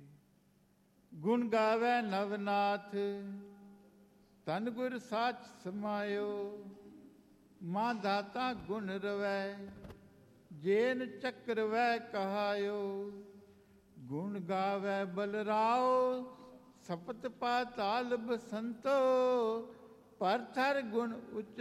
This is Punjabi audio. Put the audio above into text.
ਗੁਣ ਗਾਵੈ ਨਵਨਾਥ, ਤਨ ਗੁਰ ਸਾਚ ਸਮਾਇਓ। ਮਾਂ ਦਾਤਾ ਗੁਣ ਰਵੈ, ਜੇਨ ਚੱਕਰ ਵੈ ਕਹਾਇਓ। ਗੁਣ ਗਾਵੈ ਬਲਰਾਓ, ਸਪਤ ਪਾਤਾਲ ਬਸੰਤੋ। ਪਰ ਥਰ ਗੁਣ ਉਚ